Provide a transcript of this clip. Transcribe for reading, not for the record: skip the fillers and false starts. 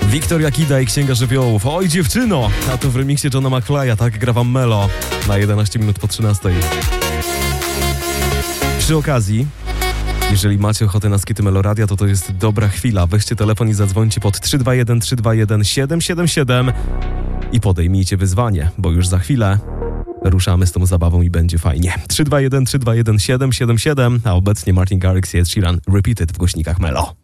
Wiktoria Kida i Księga Żywiołów. Oj dziewczyno! A to w remiksie Johna McFly'a, tak gra wam Melo na 11 minut po 13. Przy okazji, jeżeli macie ochotę na skity Meloradia, to jest dobra chwila. Weźcie telefon i zadzwońcie pod 321 321 777 i podejmijcie wyzwanie, bo już za chwilę ruszamy z tą zabawą i będzie fajnie. 321 321 777, a obecnie Martin Garrix i Ed Sheeran Repeated w głośnikach Melo.